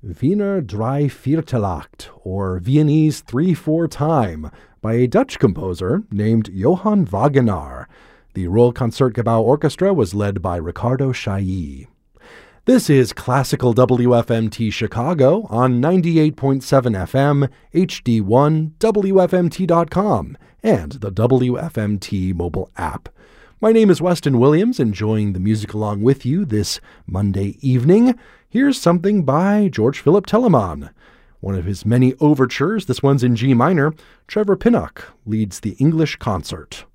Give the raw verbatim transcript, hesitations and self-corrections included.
Wiener Drei Viertelakt, or Viennese three four time, by a Dutch composer named Johann Wagenaar. The Royal Concertgebouw Orchestra was led by Ricardo Chailly. This is Classical W F M T Chicago on ninety-eight point seven F M, H D one, W F M T dot com, and the W F M T mobile app. My name is Weston Williams, enjoying the music along with you this Monday evening. Here's something by George Philip Telemann. One of his many overtures, this one's in G minor. Trevor Pinnock leads the English concert.